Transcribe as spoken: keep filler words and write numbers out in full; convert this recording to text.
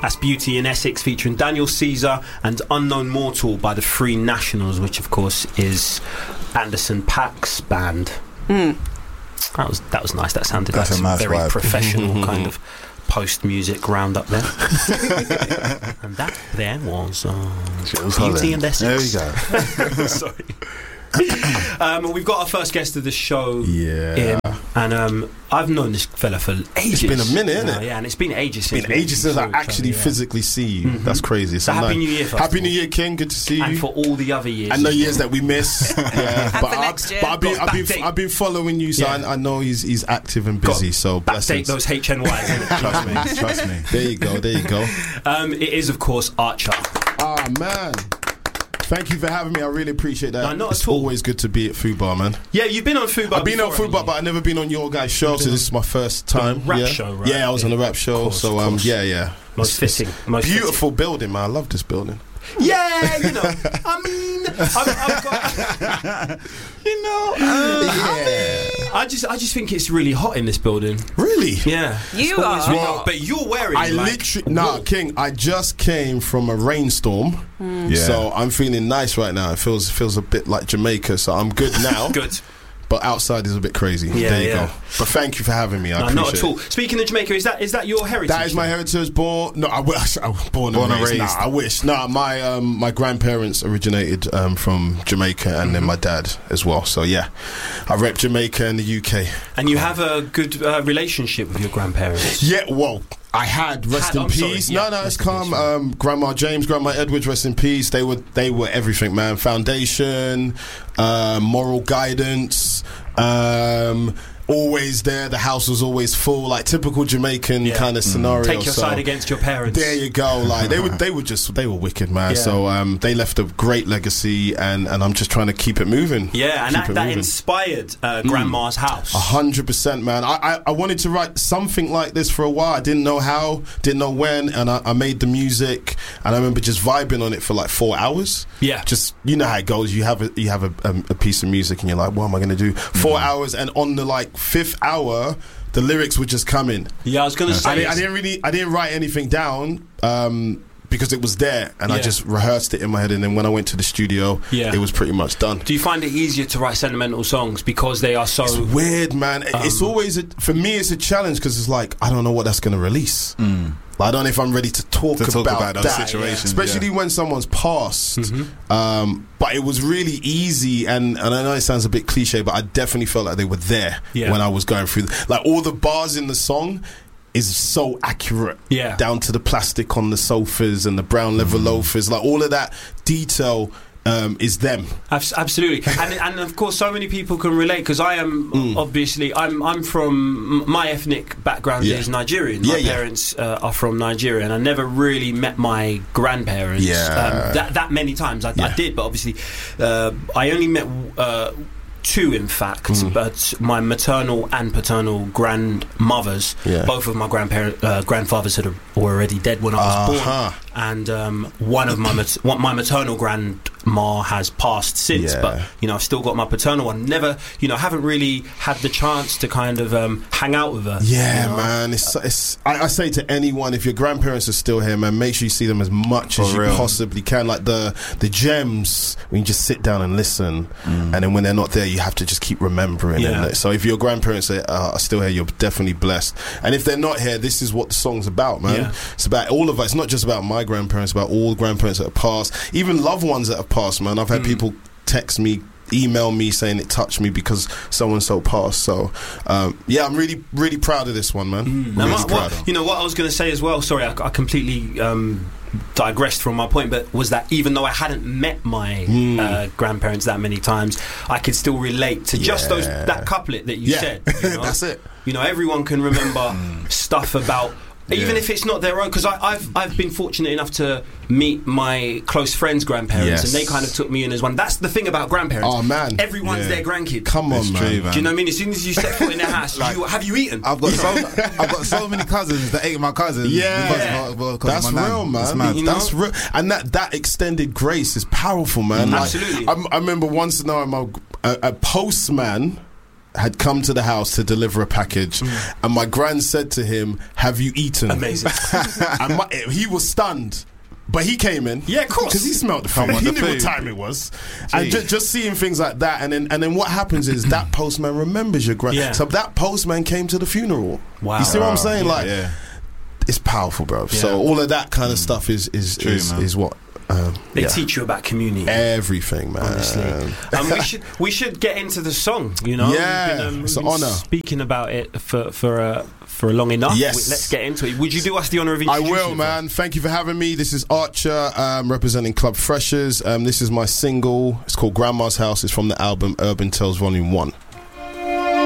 That's Beauty in Essex featuring Daniel Caesar and Unknown Mortal by the Free Nationals, which of course is Anderson .Paak's band. Mm. That was that was nice. That sounded That's like a nice some very vibe. professional kind of post-music roundup there. And that there was, uh, Beauty in Essex. There you go. Sorry. um, we've got our first guest of the show Yeah. in, and um, I've known this fella for ages. It's been a minute, you know, isn't it? Yeah, and it's been ages It's since been we ages since saw I each actually other, yeah. physically see you. Mhm. That's crazy. It's So a Happy nice- New Year, first Happy of New all. Year, King. Good to see you. And for all the other years. And the as years well. that we miss. Yeah. And but for I, next year. but I've been, Got I've been, backdate. I've been following you, so Yeah. I, I know he's he's active and Got busy. So Backdate blessings. those H N Ys. innit? Trust me, trust me. There you go, there you go. Um, it is, of course, Archer. Ah, man. Thank you for having me. I really appreciate that. No, not it's at all. always good to be at Fubar, man. Yeah, you've been on Fubar. I've been on before, Fubar, but I've never been on your guys' show, so this is my first time. rap yeah. show, right? Yeah, I was on the rap show. course, so of um, course. yeah, yeah. Most It's- fitting. it's Most beautiful building, man. I love this building. Yeah, you know. I mean, I've, I've got. You know, uh, yeah. I just, I just think it's really hot in this building. Really? Yeah, You It's always are. really hot. But you're wearing. I like, literally, nah, wool. King. I just came from a rainstorm, Yeah. so I'm feeling nice right now. It feels feels a bit like Jamaica, so I'm good now. Good. But outside is a bit crazy. Yeah, there you yeah. go. But thank you for having me. I No, appreciate not at all. it. Speaking of Jamaica, is that is that your heritage? That is my heritage. Born, no, I wish I was born, Born and and raised. raised. Nah, I wish. No, my um, my grandparents originated um, from Jamaica, and Mm-hmm. then my dad as well. So yeah, I rep Jamaica and the U K. And you have a good uh, relationship with your grandparents. Yeah, well, I had rest Had, in I'm sorry, peace. yeah, no, no, it's rest in calm. peace, yeah. Um, Grandma James, Grandma Edwards, rest in peace. They were they were everything, man. Foundation, uh, moral guidance. Um, always there. The house was always full, like typical Jamaican Yeah. kind of scenario. Take your so side against your parents. There you go. Like they were, they were just, they were wicked, man. Yeah. So um, they left a great legacy, and, and I'm just trying to keep it moving. Yeah, and Keep that, it that moving. inspired uh, Grandma's house. A hundred percent, man. I, I I wanted to write something like this for a while. I didn't know how, didn't know when, and I, I made the music, and I remember just vibing on it for like four hours. Yeah. Just, you know how it goes. You have a you have a, um, a piece of music, and you're like, what am I going to do? Four hours, and on the like fifth hour, the lyrics were just coming. Yeah, I was going to say. I didn't, I didn't really, I didn't write anything down. Um, because it was there, and I Yeah. just rehearsed it in my head, and then when I went to the studio, Yeah. it was pretty much done. Do you find it easier to write sentimental songs because they are so? It's weird, man. it's Um, always a, for me. It's a challenge because it's like I don't know what that's going to release. Like, I don't know if I'm ready to talk, To talk about, about those that, situations, especially yeah. when someone's passed. Mm-hmm. Um, but it was really easy, and, and I know it sounds a bit cliche, but I definitely felt like they were there Yeah. when I was going through. Like all the bars in the song is so accurate, Yeah. down to the plastic on the sofas and the brown leather loafers. Like all of that detail. Um, is them. Abs- Absolutely, and and of course, so many people can relate because I am obviously I'm I'm from m- my ethnic background Yeah. is Nigerian. My Yeah, yeah. parents uh, are from Nigeria, and I never really met my grandparents. Yeah. um, that that many times. I, I Yeah. did, but obviously, uh, I only met. Uh, Two, in fact, Mm. but my maternal and paternal grandmothers, Yeah. both of my grandparent, uh, grandfathers had were already dead when I was born, Uh-huh. and um, one of my mat- one, my maternal grandma has passed since. Yeah. But you know, I've still got my paternal one. Never, you know, haven't really had the chance to kind of um, hang out with her. Yeah, you know? man. It's, it's. I, I say to anyone, if your grandparents are still here, man, make sure you see them as much as For you real. possibly can. Like the the gems when you just sit down and listen, and then when they're not there, you have to just keep remembering. Yeah. And so if your grandparents are, uh, are still here, you're definitely blessed. And if they're not here, this is what the song's about, man. Yeah. It's about all of us. It's not just about my grandparents. It's about all the grandparents that have passed, even loved ones that have passed, man. I've had people text me, email me saying it touched me because so and so passed. So um, yeah, I'm really really proud of this one, man. Now, Really what- proud. what- you know what I was going to say as well. Sorry, I, I completely um, digressed from my point, but was that even though I hadn't met my Mm. uh, grandparents that many times, I could still relate to just those Yeah. that couplet that you Yeah. said. You know? That's it. You know, everyone can remember stuff about. Even Yeah. if it's not their own, because I've I've been fortunate enough to meet my close friends' grandparents, Yes. and they kind of took me in as one. That's the thing about grandparents. Oh, man. Everyone's Yeah. their grandkid. Come on, It's man. true, man. Do you know what I mean? As soon as you step foot in their house, Like- you, have you eaten? I've got so I've got so many cousins that ain't my cousins. Yeah. because Yeah. of- because That's of my nan. real, man. It's mad. You know? That's real, and that that extended grace is powerful, man. Like, Absolutely. I, I remember once now, I'm a, a, a postman had come to the house to deliver a package, mm. and my gran said to him, "Have you eaten?" Amazing. And my, he was stunned. But he came in, yeah, of course, because he smelled the food. He the knew food. what time it was, Jeez. and ju- just seeing things like that, and then and then what happens is that postman remembers your grand. Yeah. So that postman came to the funeral. Wow, you see what I'm saying? Yeah, like, yeah. it's powerful, bro. Yeah. So all of that kind of stuff is is True, is, is what. Um, they yeah. teach you about community, everything, man. Honestly, um, we should we should get into the song. You know, yeah, we've been, um, it's we've an been honour. Speaking about it for for uh, for long enough. Yes, we, let's get into it. Would you do us the honour of I introducing? will, man. Thank you for having me. This is Archer, um, representing Club Freshers. Um, this is my single. It's called Grandma's House. It's from the album Urban Tales Volume One.